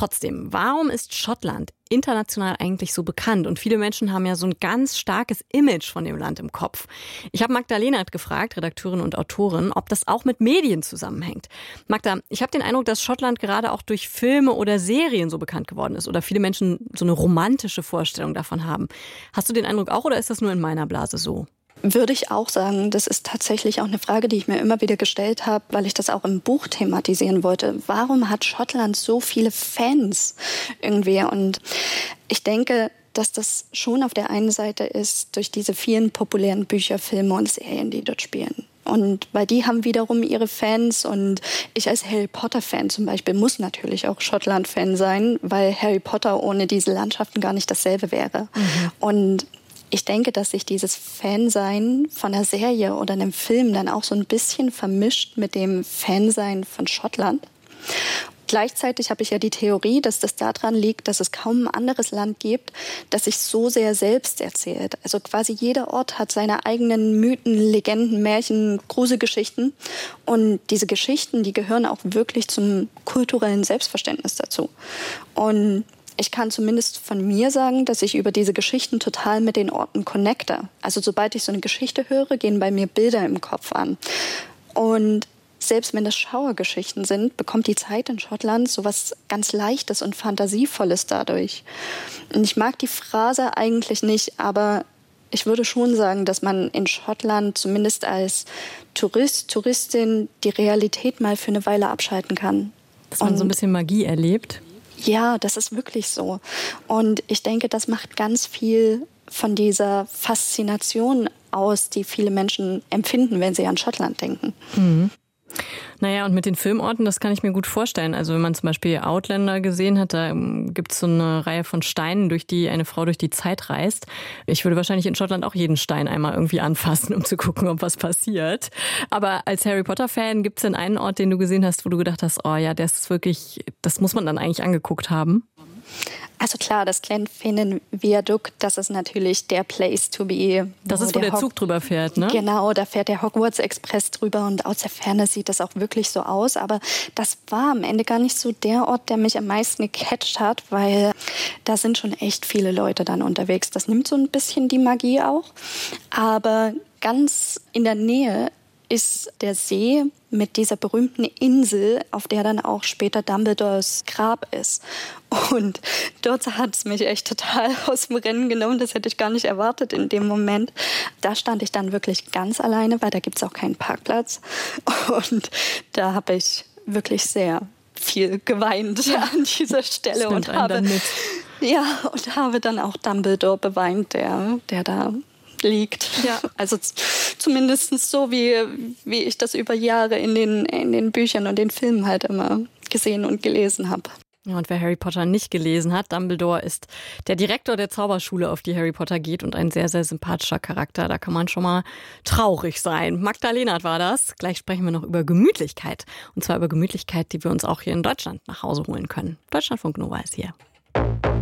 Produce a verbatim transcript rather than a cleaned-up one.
Trotzdem, warum ist Schottland international eigentlich so bekannt? Und viele Menschen haben ja so ein ganz starkes Image von dem Land im Kopf. Ich habe Magda Lehnert gefragt, Redakteurin und Autorin, ob das auch mit Medien zusammenhängt. Magda, ich habe den Eindruck, dass Schottland gerade auch durch Filme oder Serien so bekannt geworden ist oder viele Menschen so eine romantische Vorstellung davon haben. Hast du den Eindruck auch oder ist das nur in meiner Blase so? Würde ich auch sagen. Das ist tatsächlich auch eine Frage, die ich mir immer wieder gestellt habe, weil ich das auch im Buch thematisieren wollte. Warum hat Schottland so viele Fans irgendwie? Und ich denke, dass das schon auf der einen Seite ist durch diese vielen populären Bücher, Filme und Serien, die dort spielen. Und weil die haben wiederum ihre Fans und ich als Harry Potter-Fan zum Beispiel muss natürlich auch Schottland-Fan sein, weil Harry Potter ohne diese Landschaften gar nicht dasselbe wäre. Mhm. Und ich denke, dass sich dieses Fansein von einer Serie oder einem Film dann auch so ein bisschen vermischt mit dem Fansein von Schottland. Gleichzeitig habe ich ja die Theorie, dass das daran liegt, dass es kaum ein anderes Land gibt, das sich so sehr selbst erzählt. Also quasi jeder Ort hat seine eigenen Mythen, Legenden, Märchen, Gruselgeschichten. Und diese Geschichten, die gehören auch wirklich zum kulturellen Selbstverständnis dazu. Und ich kann zumindest von mir sagen, dass ich über diese Geschichten total mit den Orten connecte. Also sobald ich so eine Geschichte höre, gehen bei mir Bilder im Kopf an. Und selbst wenn das Schauergeschichten sind, bekommt die Zeit in Schottland so was ganz Leichtes und Fantasievolles dadurch. Und ich mag die Phrase eigentlich nicht, aber ich würde schon sagen, dass man in Schottland zumindest als Tourist, Touristin die Realität mal für eine Weile abschalten kann. Dass man und so ein bisschen Magie erlebt. Ja, das ist wirklich so. Und ich denke, das macht ganz viel von dieser Faszination aus, die viele Menschen empfinden, wenn sie an Schottland denken. Mhm. Naja, und mit den Filmorten, das kann ich mir gut vorstellen. Also wenn man zum Beispiel Outlander gesehen hat, da gibt es so eine Reihe von Steinen, durch die eine Frau durch die Zeit reist. Ich würde wahrscheinlich in Schottland auch jeden Stein einmal irgendwie anfassen, um zu gucken, ob was passiert. Aber als Harry Potter-Fan, gibt es denn einen Ort, den du gesehen hast, wo du gedacht hast, oh ja, das ist wirklich, das muss man dann eigentlich angeguckt haben? Also klar, das Glenfinnan-Viadukt, das ist natürlich der Place to be. Das ist, wo der, der Zug drüber fährt, ne? Genau, da fährt der Hogwarts-Express drüber und aus der Ferne sieht das auch wirklich so aus. Aber das war am Ende gar nicht so der Ort, der mich am meisten gecatcht hat, weil da sind schon echt viele Leute dann unterwegs. Das nimmt so ein bisschen die Magie auch. Aber ganz in der Nähe ist der See mit dieser berühmten Insel, auf der dann auch später Dumbledores Grab ist. Und dort hat es mich echt total aus dem Rennen genommen. Das hätte ich gar nicht erwartet in dem Moment. Da stand ich dann wirklich ganz alleine, weil da gibt es auch keinen Parkplatz. Und da habe ich wirklich sehr viel geweint an dieser Stelle und habe, ja, und habe dann auch Dumbledore beweint, der, der da liegt. Ja. Also zumindest so, wie, wie ich das über Jahre in den, in den Büchern und den Filmen halt immer gesehen und gelesen habe. Ja, und wer Harry Potter nicht gelesen hat, Dumbledore ist der Direktor der Zauberschule, auf die Harry Potter geht und ein sehr, sehr sympathischer Charakter. Da kann man schon mal traurig sein. Magda Lehnert war das. Gleich sprechen wir noch über Gemütlichkeit. Und zwar über Gemütlichkeit, die wir uns auch hier in Deutschland nach Hause holen können. Deutschlandfunk Nova ist hier.